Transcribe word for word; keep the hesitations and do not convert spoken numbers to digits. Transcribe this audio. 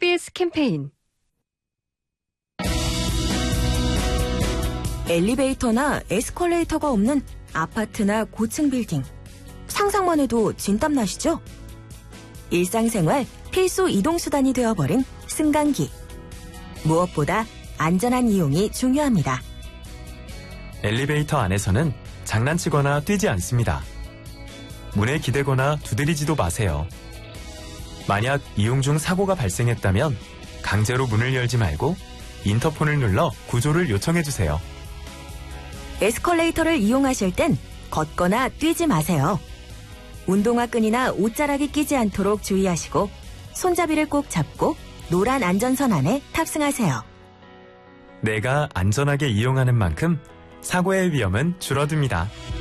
케이비에스 캠페인. 엘리베이터나 에스컬레이터가 없는 아파트나 고층 빌딩. 상상만 해도 진땀 나시죠? 일상생활 필수 이동수단이 되어버린 승강기. 무엇보다 안전한 이용이 중요합니다. 엘리베이터 안에서는 장난치거나 뛰지 않습니다. 문에 기대거나 두드리지도 마세요. 만약 이용 중 사고가 발생했다면 강제로 문을 열지 말고 인터폰을 눌러 구조를 요청해주세요. 에스컬레이터를 이용하실 땐 걷거나 뛰지 마세요. 운동화 끈이나 옷자락이 끼지 않도록 주의하시고 손잡이를 꼭 잡고 노란 안전선 안에 탑승하세요. 내가 안전하게 이용하는 만큼 사고의 위험은 줄어듭니다.